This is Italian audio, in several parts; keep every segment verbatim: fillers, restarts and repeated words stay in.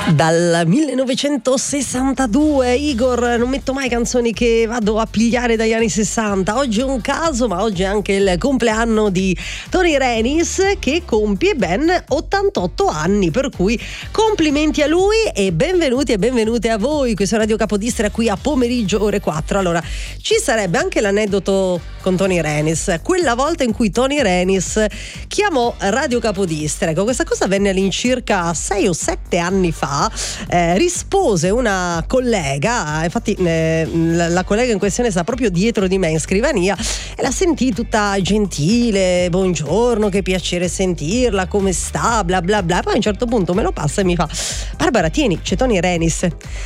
Dal millenovecentosessantadue, Igor, non metto mai canzoni che vado a pigliare dagli anni sessanta. Oggi è un caso, ma oggi è anche il compleanno di Tony Renis, che compie ben ottantotto anni, per cui complimenti a lui e benvenuti e benvenute a voi qui su Radio Capodistria, qui a pomeriggio ore quattro. Allora, ci sarebbe anche l'aneddoto con Tony Renis, quella volta in cui Tony Renis chiamò Radio Capodistria. Ecco, questa cosa avvenne all'incirca sei o sette anni fa. Eh, rispose una collega, infatti eh, la, la collega in questione sta proprio dietro di me in scrivania, e la sentì tutta gentile: buongiorno, che piacere sentirla, come sta, bla bla bla. Poi a un certo punto me lo passa e mi fa: Barbara, tieni, c'è Tony Renis.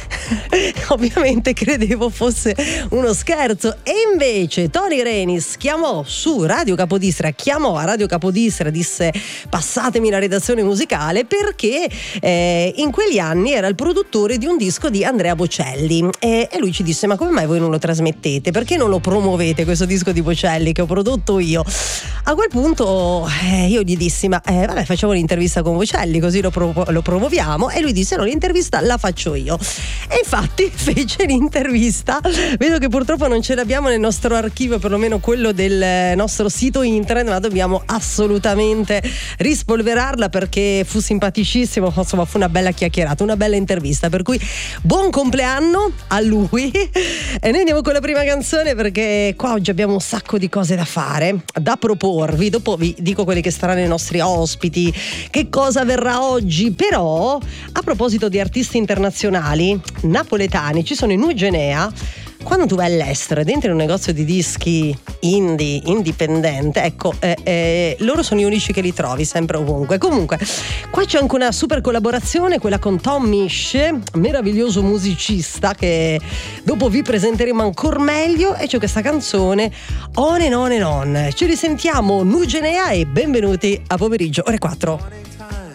Ovviamente credevo fosse uno scherzo, e invece Tony Renis chiamò su Radio Capodistria, chiamò a Radio Capodistria, disse: passatemi la redazione musicale, perché eh, in quegli anni era il produttore di un disco di Andrea Bocelli, e, e lui ci disse: ma come mai voi non lo trasmettete? Perché non lo promuovete questo disco di Bocelli che ho prodotto io? A quel punto eh, io gli dissi: ma eh, vabbè, facciamo un'intervista con Bocelli, così lo, pro- lo promuoviamo. E lui disse: no, l'intervista la faccio io. E infatti fece l'intervista. Vedo che purtroppo non ce l'abbiamo nel nostro archivio, perlomeno quello del nostro sito internet, ma dobbiamo assolutamente rispolverarla, perché fu simpaticissimo, insomma fu una bella chiacchierata, una bella intervista, per cui buon compleanno a lui. E noi andiamo con la prima canzone, perché qua oggi abbiamo un sacco di cose da fare, da proporvi. Dopo vi dico quelli che saranno i nostri ospiti, che cosa verrà oggi. Però a proposito di artisti internazionali napoletani, ci sono i Nugenea. Quando tu vai all'estero ed entri in un negozio di dischi indie, indipendente, ecco, eh, eh, loro sono gli unici che li trovi sempre ovunque. Comunque, qua c'è anche una super collaborazione, quella con Tom Misch, meraviglioso musicista, che dopo vi presenteremo ancora meglio, e c'è questa canzone On and On and On. Ci risentiamo, Nugenea, e benvenuti a pomeriggio ore quattro.